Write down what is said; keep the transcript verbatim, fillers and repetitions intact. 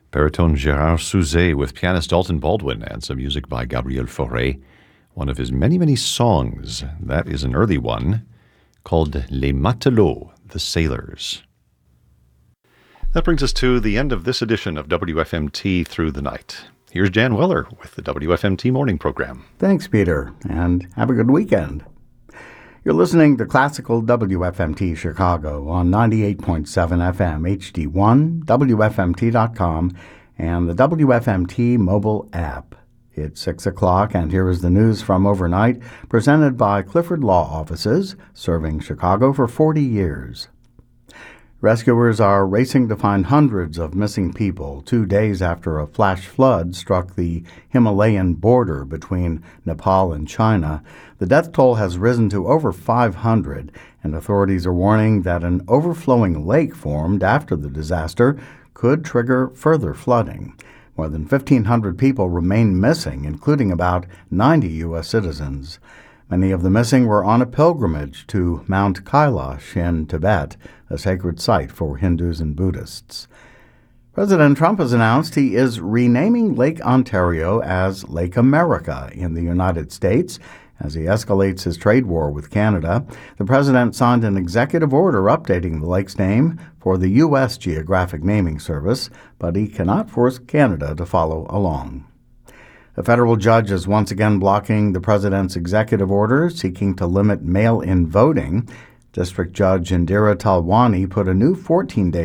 Baritone Gérard Souzet with pianist Dalton Baldwin and some music by Gabriel Fauré. One of his many, many songs. That is an early one called Les Matelots, the Sailors. That brings us to the end of this edition of W F M T Through the Night. Here's Jan Weller with the W F M T Morning Program. Thanks, Peter, and have a good weekend. You're listening to Classical W F M T Chicago on ninety-eight point seven F M H D one, W F M T dot com, and the W F M T mobile app. It's six o'clock, and here is the news from overnight, presented by Clifford Law Offices, serving Chicago for forty years. Rescuers are racing to find hundreds of missing people two days after a flash flood struck the Himalayan border between Nepal and China. The death toll has risen to over five hundred, and authorities are warning that an overflowing lake formed after the disaster could trigger further flooding. More than fifteen hundred people remain missing, including about ninety U S citizens. Many of the missing were on a pilgrimage to Mount Kailash in Tibet, a sacred site for Hindus and Buddhists. President Trump has announced he is renaming Lake Ontario as Lake America in the United States as he escalates his trade war with Canada. The president signed an executive order updating the lake's name for the U S Geographic Naming Service, but he cannot force Canada to follow along. A federal judge is once again blocking the president's executive order seeking to limit mail-in voting. District Judge Indira Talwani put a new fourteen-day